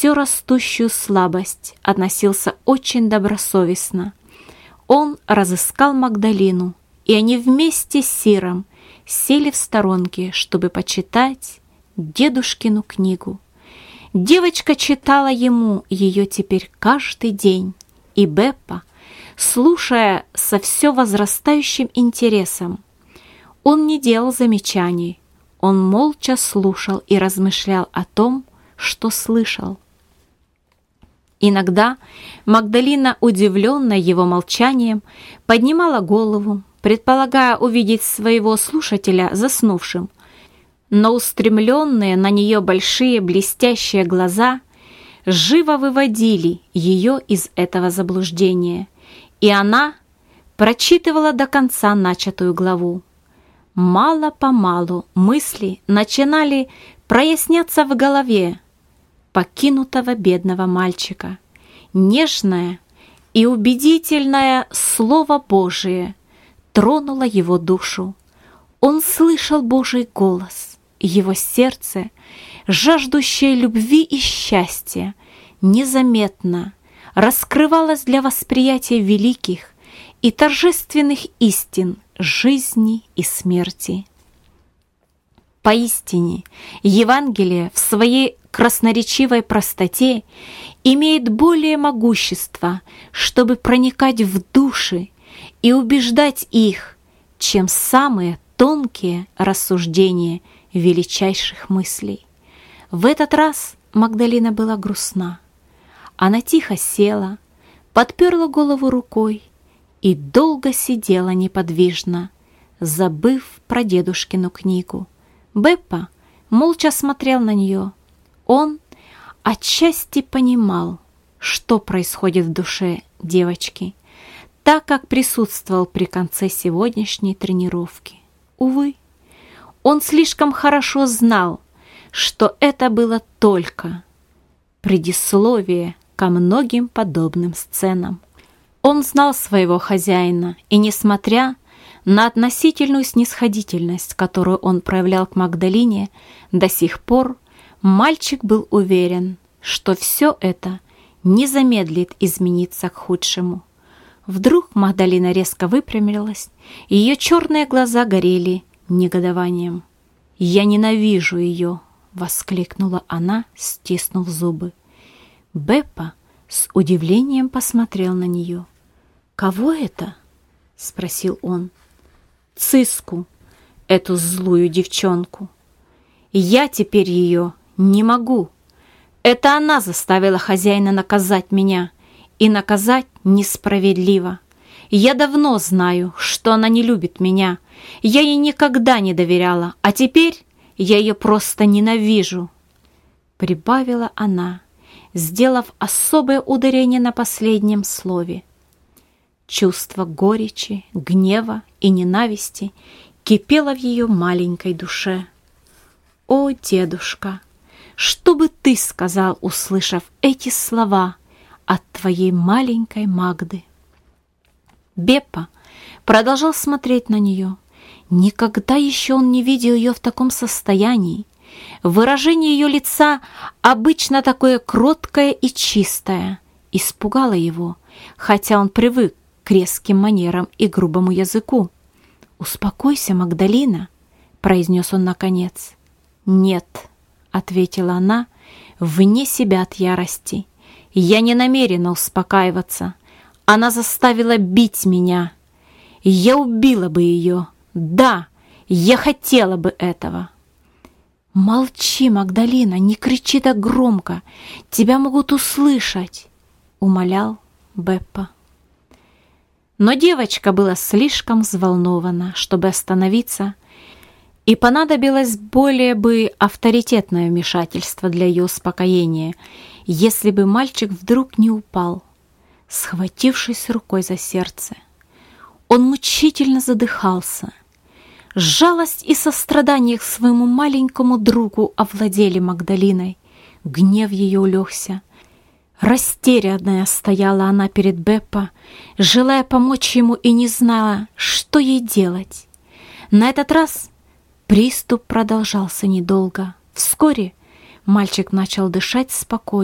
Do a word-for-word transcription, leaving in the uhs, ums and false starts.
всю растущую слабость относился очень добросовестно. Он разыскал Магдалину, и они вместе с Сиром сели в сторонке, чтобы почитать дедушкину книгу. Девочка читала ему ее теперь каждый день, и Беппа, слушая со все возрастающим интересом, он не делал замечаний, он молча слушал и размышлял о том, что слышал. Иногда Магдалина, удивленная его молчанием, поднимала голову, предполагая увидеть своего слушателя заснувшим, но устремленные на нее большие блестящие глаза живо выводили ее из этого заблуждения, и она прочитывала до конца начатую главу. Мало-помалу мысли начинали проясняться в голове покинутого бедного мальчика. Нежное и убедительное Слово Божие тронуло его душу. Он слышал Божий голос, его сердце, жаждущее любви и счастья, незаметно раскрывалось для восприятия великих и торжественных истин жизни и смерти. Поистине, Евангелие в своей красноречивой простоте имеет более могущества, чтобы проникать в души и убеждать их, чем самые тонкие рассуждения величайших мыслей. В этот раз Магдалина была грустна. Она тихо села, подперла голову рукой и долго сидела неподвижно, забыв про дедушкину книгу. Беппа молча смотрел на нее. Он отчасти понимал, что происходит в душе девочки, так как присутствовал при конце сегодняшней тренировки. Увы, он слишком хорошо знал, что это было только предисловие ко многим подобным сценам. Он знал своего хозяина, и, несмотря на относительную снисходительность, которую он проявлял к Магдалине, до сих пор мальчик был уверен, что все это не замедлит измениться к худшему. Вдруг Магдалина резко выпрямилась, и ее черные глаза горели негодованием. «Я ненавижу ее!» — воскликнула она, стиснув зубы. Беппа с удивлением посмотрел на нее. «Кого это?» — спросил он. «Циску, эту злую девчонку. Я теперь ее не могу. Это она заставила хозяина наказать меня, и наказать несправедливо. Я давно знаю, что она не любит меня. Я ей никогда не доверяла, а теперь я ее просто ненавижу», — прибавила она, сделав особое ударение на последнем слове. Чувство горечи, гнева и ненависти кипело в ее маленькой душе. «О, дедушка, что бы ты сказал, услышав эти слова от твоей маленькой Магды?» Беппа продолжал смотреть на нее. Никогда еще он не видел ее в таком состоянии. Выражение ее лица, обычно такое кроткое и чистое, испугало его, хотя он привык к резким манерам и грубому языку. «Успокойся, Магдалина», — произнес он наконец. «Нет», — ответила она, вне себя от ярости. «Я не намерена успокаиваться. Она заставила бить меня. Я убила бы ее. Да, я хотела бы этого». «Молчи, Магдалина, не кричи так громко. Тебя могут услышать», — умолял Беппа. Но девочка была слишком взволнована, чтобы остановиться, и понадобилось более бы авторитетное вмешательство для ее успокоения, если бы мальчик вдруг не упал, схватившись рукой за сердце. Он мучительно задыхался. Жалость и сострадание к своему маленькому другу овладели Магдалиной. Гнев ее улегся. Растерянная стояла она перед Беппа, желая помочь ему и не зная, что ей делать. На этот раз приступ продолжался недолго. Вскоре мальчик начал дышать спокойно.